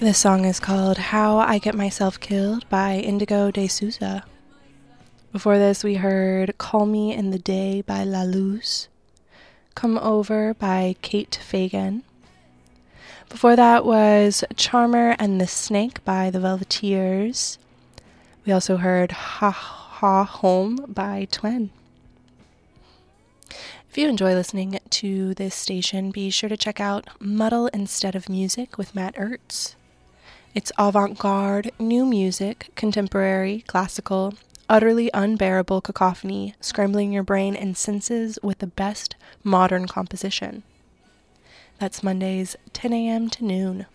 This song is called How I Get Myself Killed by Indigo de Souza. Before this, we heard Call Me in the Day by La Luz, Come Over by Kate Fagan. Before that was Charmer and the Snake by the Velveteers. We also heard Ha Ha Home by Twen. If you enjoy listening to this station, be sure to check out Muddle Instead of Music with Matt Ertz. It's avant-garde, new music, contemporary, classical, utterly unbearable cacophony, scrambling your brain and senses with the best modern composition. That's Mondays, 10 a.m. to noon.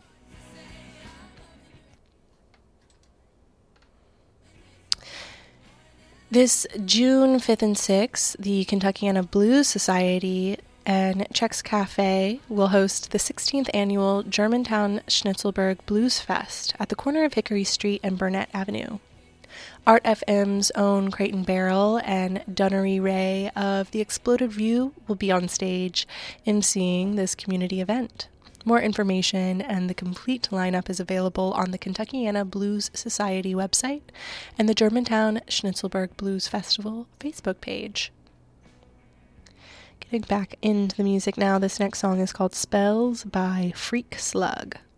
This June 5th and 6th, the Kentuckiana Blues Society and Chex Cafe will host the 16th annual Germantown Schnitzelberg Blues Fest at the corner of Hickory Street and Burnett Avenue. Art FM's own Creighton Barrel and Dunnery Ray of The Exploded View will be on stage emceeing this community event. More information and the complete lineup is available on the Kentuckiana Blues Society website and the Germantown Schnitzelberg Blues Festival Facebook page. Getting back into the music now, this next song is called Spells by Freak Slug.